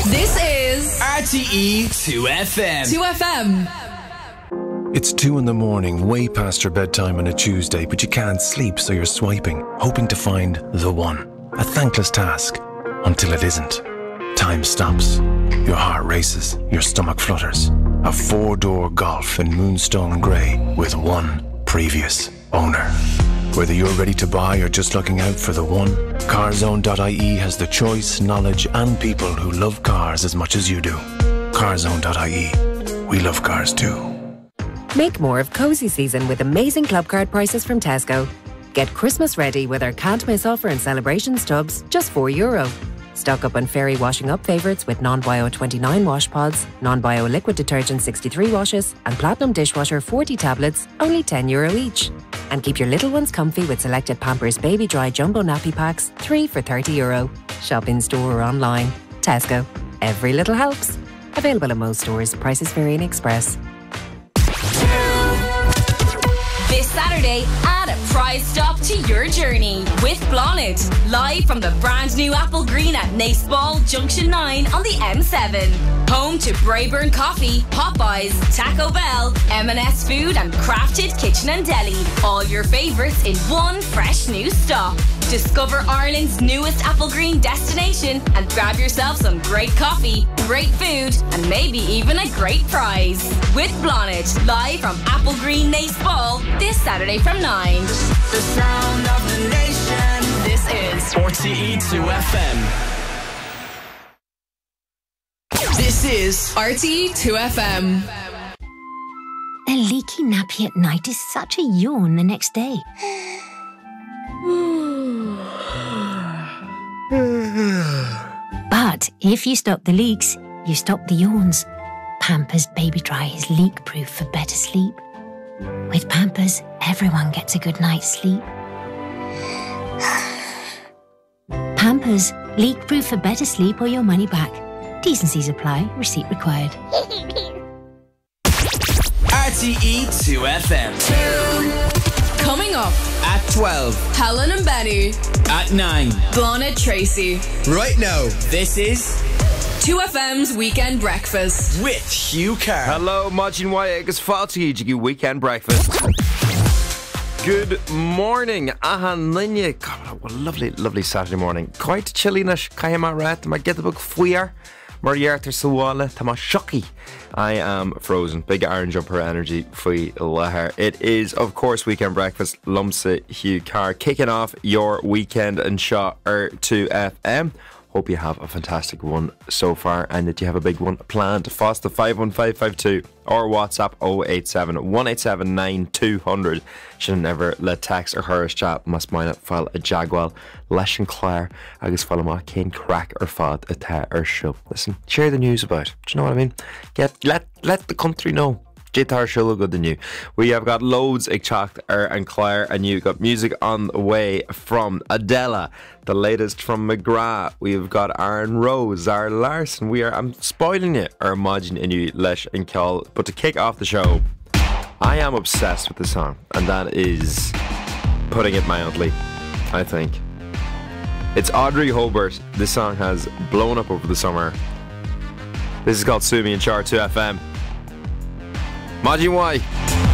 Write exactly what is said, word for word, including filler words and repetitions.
This is R T E two F M. two F M. It's two in the morning, way past your bedtime on a Tuesday, but you can't sleep, so you're swiping, hoping to find the one. A thankless task, until it isn't. Time stops. Your heart races, your stomach flutters. A four-door Golf in Moonstone Grey with one previous owner. Whether you're ready to buy or just looking out for the one, carzone dot I E has the choice, knowledge and people who love cars as much as you do. carzone dot I E. We love cars too. Make more of cosy season with amazing club card prices from Tesco. Get Christmas ready with our can't miss offer and celebrations tubs, just four euro. Stock up on Fairy washing up favourites with non-bio twenty-nine wash pods, non-bio liquid detergent sixty-three washes and Platinum dishwasher forty tablets, only ten euro each. And keep your little ones comfy with selected Pampers Baby Dry Jumbo Nappy Packs, three for thirty euro. Shop in store or online. Tesco. Every little helps. Available in most stores. Prices vary in Express. This Saturday, add a prize stop to your journey with Blonnet. Live from the brand new Apple Green at Naceball Junction nine on the M seven. Home to Brayburn Coffee, Popeyes, Taco Bell, M and S Food and Crafted Kitchen and Deli. All your favourites in one fresh new stop. Discover Ireland's newest Apple Green destination and grab yourself some great coffee, great food and maybe even a great prize. With Blonnet, live from Apple Green Naceball this Saturday from nine. The sound of the nation. This is R T E two F M. This is R T E two F M. A leaky nappy at night is such a yawn the next day. But if you stop the leaks, you stop the yawns. Pampers Baby Dry is leak-proof for better sleep. With Pampers, everyone gets a good night's sleep. Pampers, leak-proof for better sleep or your money back. T's and C's apply. Receipt required. R T E two F M. Coming up At twelve. Helen and Benny, At nine. Blonnet Tracy. Right now, this is two F M's Weekend Breakfast. with Hugh Carr. Hello, Majin Why agus fáiltaí Jiggy Weekend Breakfast. Good morning, Ahan Linne. God, what a lovely, lovely Saturday morning. Quite chilly-ish, Kayama Rat, my get the book Fuir, Mariarthur Sawala, Tama Shocky. I am frozen. Big orange jumper energy, Fui Lahar. It is, of course, Weekend Breakfast, Lumsa Hugh Carr, kicking off your weekend and shot er two F M. Hope you have a fantastic one so far and that you have a big one planned. Fosta five one five five two or WhatsApp oh eight seven, one eight seven nine, two hundred. Should never let text or Harish chat must mind it file a Jaguar Lesh and Claire agus follow ma Kane crack or fad a ta or show. Listen, share the news about it. Do you know what I mean? Get let let the country know. Jitar Shullo good than you. We have got loads of chat er and Claire and you got music on the way from Adela, the latest from McGrath. We've got Aaron Rose, Zara Larson. We are I'm spoiling it or imagine in you Lesh and Kel. But to kick off the show, I am obsessed with the song, and that is putting it mildly, I think. It's Audrey Hobart. This song has blown up over the summer. This is called Sue Me in Char two F M. Majin Why.